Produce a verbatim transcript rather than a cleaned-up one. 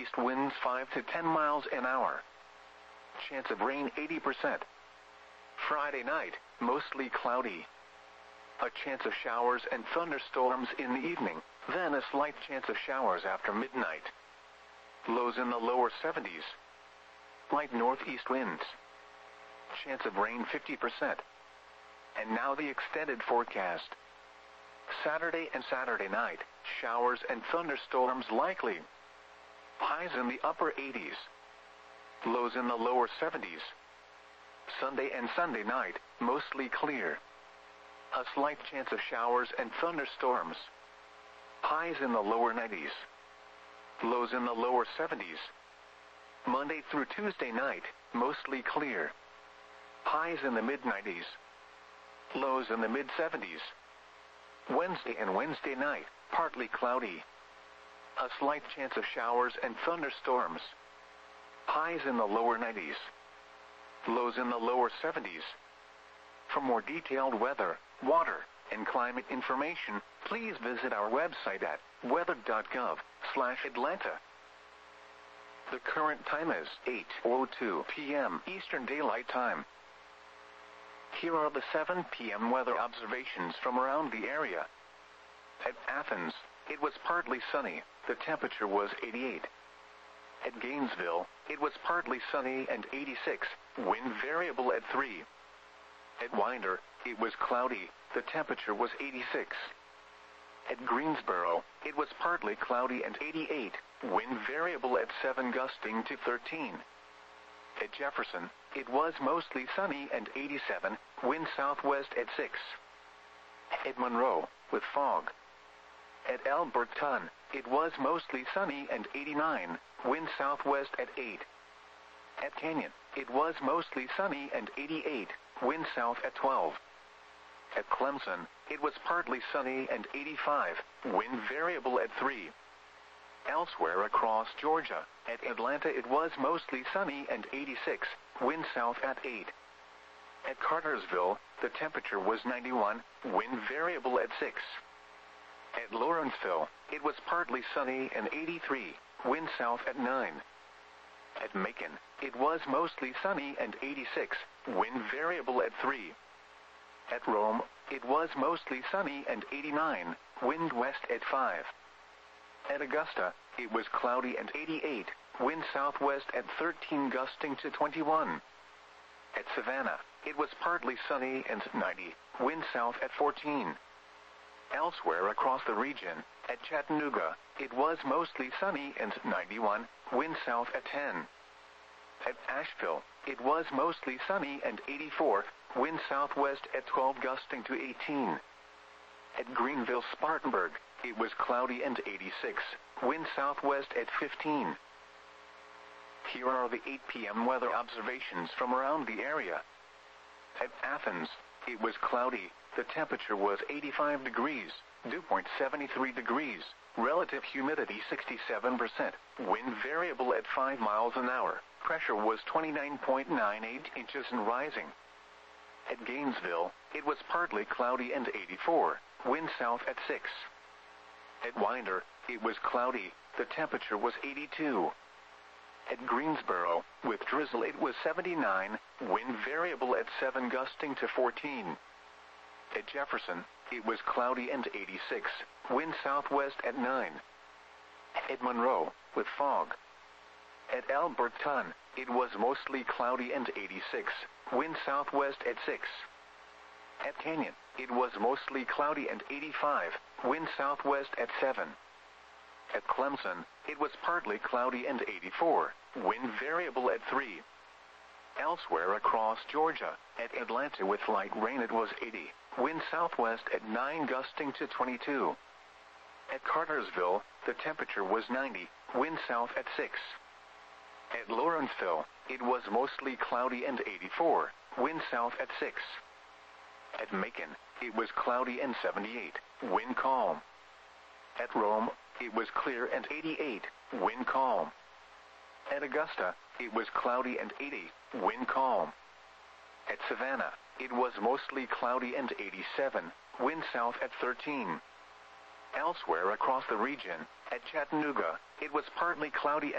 northeast winds five to ten miles an hour. Chance of rain eighty percent. Friday night, mostly cloudy. A chance of showers and thunderstorms in the evening, then a slight chance of showers after midnight. Lows in the lower seventies. Light northeast winds. Chance of rain fifty percent. And now the extended forecast. Saturday and Saturday night, showers and thunderstorms likely. Highs in the upper eighties. Lows in the lower seventies. Sunday and Sunday night, mostly clear. A slight chance of showers and thunderstorms. Highs in the lower nineties. Lows in the lower seventies. Monday through Tuesday night, mostly clear. Highs in the mid nineties. Lows in the mid seventies. Wednesday and Wednesday night, partly cloudy. A slight chance of showers and thunderstorms. Highs in the lower nineties. Lows in the lower seventies. For more detailed weather, water, and climate information, please visit our website at weather dot gov slash Atlanta. The current time is eight oh two p m Eastern Daylight Time. Here are the seven p m weather observations from around the area. At Athens, it was partly sunny, the temperature was eighty-eight. At Gainesville, it was partly sunny and eighty-six, wind variable at three. At Winder, it was cloudy, the temperature was eighty-six. At Greensboro, it was partly cloudy and eighty-eight, wind variable at seven gusting to thirteen. At Jefferson, it was mostly sunny and eighty-seven, wind southwest at six. At Monroe, with fog. At Alberton, it was mostly sunny and eighty-nine, wind southwest at eight. At Canyon, it was mostly sunny and eighty-eight, wind south at twelve. At Clemson, it was partly sunny and eighty-five, wind variable at three. Elsewhere across Georgia, at Atlanta it was mostly sunny and eighty-six, wind south at eight. At Cartersville, the temperature was ninety-one, wind variable at six. At Lawrenceville, it was partly sunny and eighty-three, wind south at nine. At Macon, it was mostly sunny and eighty-six, wind variable at three. At Rome, it was mostly sunny and eighty-nine, wind west at five. At Augusta, it was cloudy and eighty-eight, wind southwest at thirteen gusting to twenty-one. At Savannah, it was partly sunny and ninety, wind south at fourteen. Elsewhere across the region, at Chattanooga, it was mostly sunny and ninety-one, wind south at ten. At Asheville, it was mostly sunny and eighty-four, wind southwest at twelve gusting to eighteen. At Greenville-Spartanburg, it was cloudy and eighty-six, wind southwest at fifteen. Here are the eight p m weather observations from around the area. At Athens, it was cloudy, the temperature was eighty-five degrees, dew point seventy-three degrees, relative humidity sixty-seven percent, wind variable at five miles an hour, pressure was twenty-nine point nine eight inches and rising. At Gainesville, it was partly cloudy and eighty-four, wind south at six. At Winder, it was cloudy, the temperature was eighty-two. At Greensboro, with drizzle it was seventy-nine, wind variable at seven gusting to fourteen. At Jefferson, it was cloudy and eighty-six, wind southwest at nine. At Monroe, with fog. At Alberton, it was mostly cloudy and eighty-six, wind southwest at six. At Canyon, it was mostly cloudy and eighty-five, wind southwest at seven. At Clemson, it was partly cloudy and eighty-four, wind variable at three. Elsewhere across Georgia, at Atlanta with light rain it was eighty, wind southwest at nine gusting to twenty-two. At Cartersville, the temperature was ninety, wind south at six. At Lawrenceville, it was mostly cloudy and eighty-four, wind south at six. At Macon, it was cloudy and seventy-eight, wind calm. At Rome, it was clear and eighty-eight, wind calm. At Augusta, it was cloudy and eighty, wind calm. At Savannah, it was mostly cloudy and eighty-seven, wind south at thirteen. Elsewhere across the region, at Chattanooga, it was partly cloudy